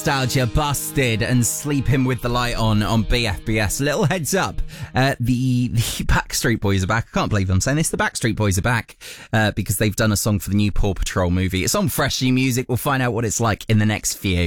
Nostalgia Busted and Sleeping with the Light on BFBS. Little heads up, the Backstreet Boys are back. I can't believe I'm saying this. The Backstreet Boys are back because they've done a song for the new Paw Patrol movie. It's on Fresh New Music. We'll find out what it's like in the next few.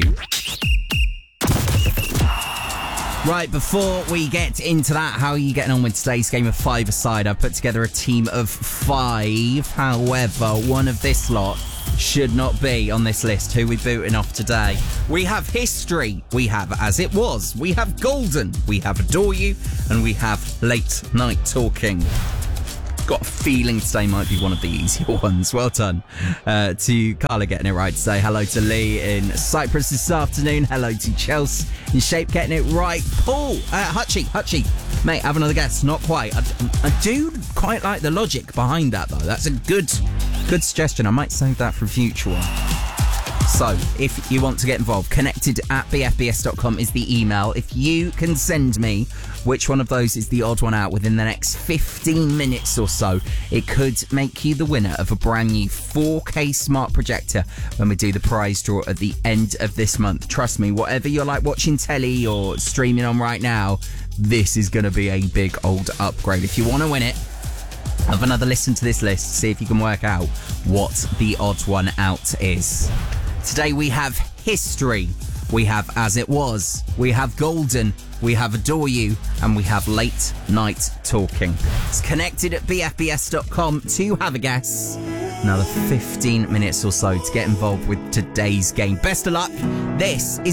Right, before we get into that, how are you getting on with today's game of five-a-side? I've put together a team of 5. However, one of this lot should not be on this list. Who we booting off today? We have History, we have As It Was, we have Golden, we have Adore You, and we have Late Night Talking. Got a feeling today might be one of the easier ones. Well done to Carla getting it right today. Hello to Lee in Cyprus this afternoon. Hello to Chelsea in Shape getting it right. Paul, Hutchie, mate, have another guess. Not quite. I do quite like the logic behind that though. That's a good suggestion. I might save that for a future one. So, if you want to get involved, connected@bfbs.com is the email. If you can send me which one of those is the odd one out within the next 15 minutes or so, it could make you the winner of a brand new 4K smart projector when we do the prize draw at the end of this month. Trust me, whatever you're like watching telly or streaming on right now, this is going to be a big old upgrade. If you want to win it, have another listen to this list, see if you can work out what the odd one out is. Today we have History, we have As It Was, we have Golden, we have Adore You, and we have Late Night Talking. It's connected@bfbs.com to have a guess. Another 15 minutes or so to get involved with today's game. Best of luck. This is